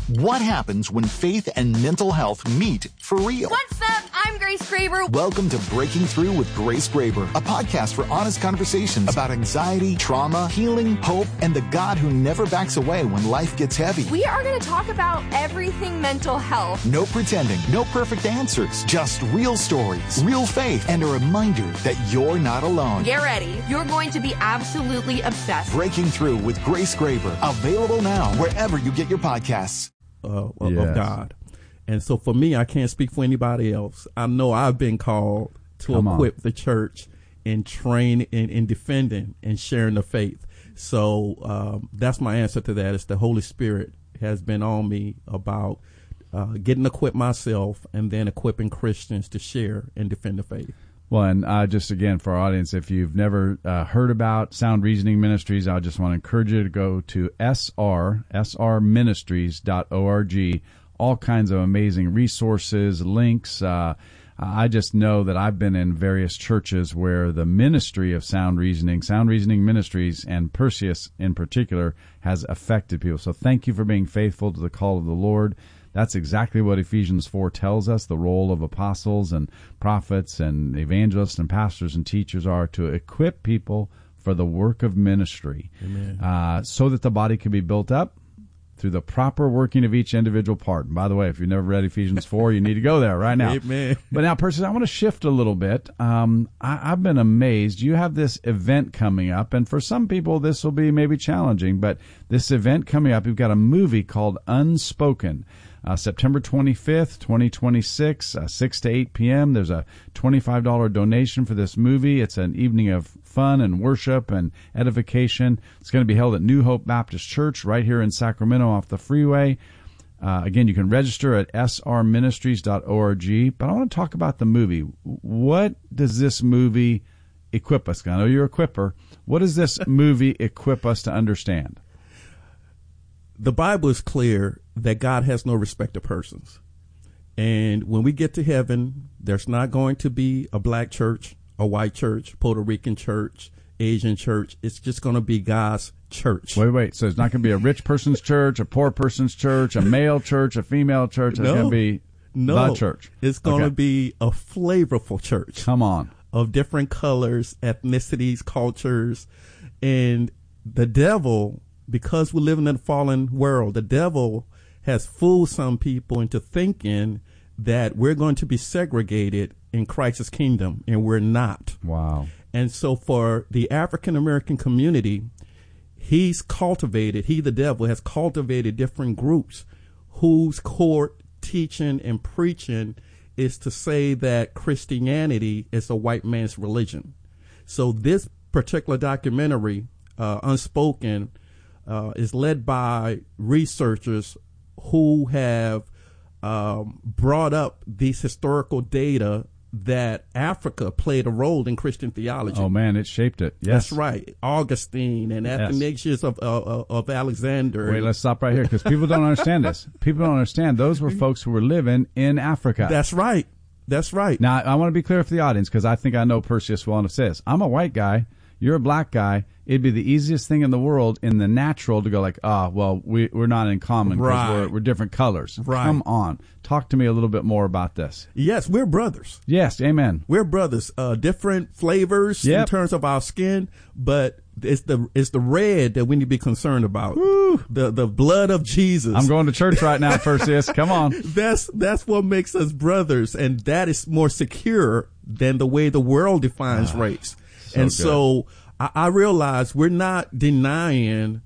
What happens when faith and mental health meet for real? What's up? I'm Grace Graber. Welcome to Breaking Through with Grace Graber, a podcast for honest conversations about anxiety, trauma, healing, hope, and the God who never backs away when life gets heavy. We are going to talk about everything mental health. No pretending, no perfect answers, just real stories, real faith, and a reminder that you're not alone. Get ready. You're going to be absolutely obsessed. Breaking Through with Grace Graber, available now wherever you get your podcasts. Of God. And so for me, I can't speak for anybody else. I know I've been called to equip the church in training, in defending and sharing the faith. So that's my answer to that. It's the Holy Spirit has been on me about getting equipped myself and then equipping Christians to share and defend the faith. Well, and just again, for our audience, if you've never heard about Sound Reasoning Ministries, I just want to encourage you to go to srministries.org. All kinds of amazing resources, links. I just know that I've been in various churches where the ministry of Sound Reasoning Ministries, and Perseus in particular, has affected people. So thank you for being faithful to the call of the Lord. That's exactly what Ephesians 4 tells us, the role of apostles and prophets and evangelists and pastors and teachers are to equip people for the work of ministry, so that the body can be built up through the proper working of each individual part. And by the way, if you've never read Ephesians 4, you need to go there right now. Amen. But now, Perseus, I want to shift a little bit. I've been amazed. You have this event coming up, and for some people, this will be maybe challenging, but this event coming up, you've got a movie called Unspoken. September 25th, 2026, 6 to 8 p.m. There's a $25 donation for this movie. It's an evening of fun and worship and edification. It's going to be held at New Hope Baptist Church right here in Sacramento off the freeway. Again, you can register at srministries.org. But I want to talk about the movie. What does this movie equip us? I know you're a equipper. What does this movie equip us to understand? The Bible is clear that God has no respect of persons. And when we get to heaven, there's not going to be a black church, a white church, Puerto Rican church, Asian church. It's just going to be God's church. Wait. So it's not going to be a rich person's church, a poor person's church, a male church, a female church. It's going to be the church. It's going to be a flavorful church. Come on. Of different colors, ethnicities, cultures. And the devil, because we live in a fallen world, the devil has fooled some people into thinking that we're going to be segregated in Christ's kingdom, and we're not. Wow. And so for the African-American community, he, the devil, has cultivated different groups whose core teaching and preaching is to say that Christianity is a white man's religion. So this particular documentary, Unspoken, is led by researchers who have brought up these historical data that Africa played a role in Christian theology. Oh, man, it shaped it. Yes. That's right. Augustine and Athanasius of Alexander. Wait, let's stop right here because people don't understand this. People don't understand. Those were folks who were living in Africa. That's right. That's right. Now, I want to be clear for the audience because I think I know Perseus well enough to say this. I'm a white guy. You're a black guy. It'd be the easiest thing in the world in the natural to go like, we're not in common because we're different colors. Right. Come on. Talk to me a little bit more about this. Yes, we're brothers. Yes, amen. We're brothers. Different flavors in terms of our skin, but it's the red that we need to be concerned about. Woo. The blood of Jesus. I'm going to church right now, Perseus. Come on. That's what makes us brothers, and that is more secure than the way the world defines race. So I realize we're not denying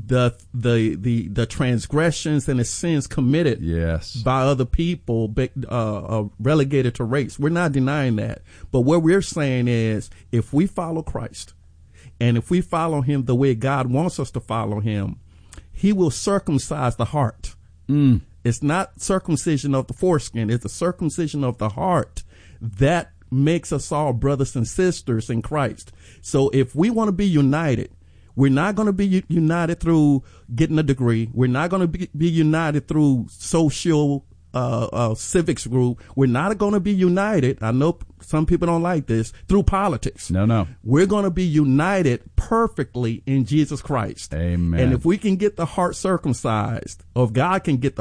the transgressions and the sins committed by other people, relegated to race. We're not denying that. But what we're saying is if we follow Christ and if we follow him the way God wants us to follow him, he will circumcise the heart. It's not circumcision of the foreskin. It's the circumcision of the heart that makes us all brothers and sisters in Christ. So if we want to be united, we're not going to be united through getting a degree. We're not going to be united through social civics group. We're not going to be united. I know some people don't like this, through politics. No. We're going to be united perfectly in Jesus Christ. Amen. And if we can get the heart circumcised, or if God can get the